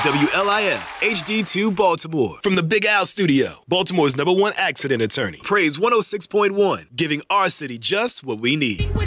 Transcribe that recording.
WLIF HD2 Baltimore. From the Big Al Studio, Baltimore's #1 accident attorney. Praise 106.1, giving our city just what we need.